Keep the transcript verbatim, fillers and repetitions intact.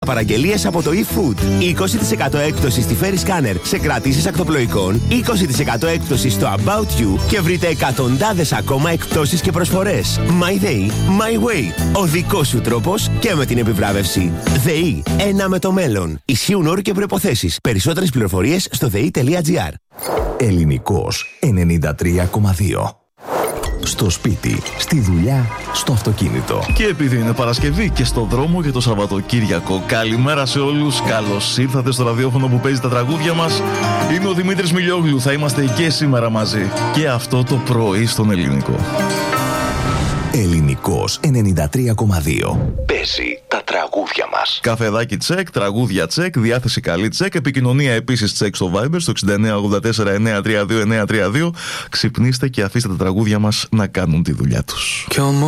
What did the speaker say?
παραγγελίες από το eFood. είκοσι τοις εκατό έκπτωση στη Ferry Scanner σε κρατήσεις ακτοπλοϊκών, είκοσι τοις εκατό έκπτωση στο About You και βρείτε εκατοντάδες ακόμα εκπτώσεις και προσφορές. My Day, My Way. Ο δικός σου τρόπος και με την επιβράβευση. ΔΕΗ. Ένα με το μέλλον. Ισχύουν όροι και προϋποθέσεις. Περισσότερες πληροφορίες στο δεη τελεία τζι άρ. Ελληνικός ενενήντα τρία κόμμα δύο. Στο σπίτι, στη δουλειά, στο αυτοκίνητο. Και επειδή είναι Παρασκευή και στο δρόμο για το Σαββατοκύριακο. Καλημέρα σε όλους. Καλώς ήρθατε στο ραδιόφωνο που παίζει τα τραγούδια μας. Είμαι ο Δημήτρης Μιλιόγλου. Θα είμαστε και σήμερα μαζί. Και αυτό το πρωί στον Ελληνικό. Ελληνικός ενενήντα τρία κόμμα δύο. Παίζει τα τραγούδια μας. Καφεδάκι τσεκ, τραγούδια τσεκ, διάθεση καλή τσεκ. Επικοινωνία επίσης τσεκ στο Viber στο εξήντα εννέα ογδόντα τέσσερα εννιακόσια τριάντα δύο εννιακόσια τριάντα δύο. Ξυπνήστε και αφήστε τα τραγούδια μας να κάνουν τη δουλειά τους.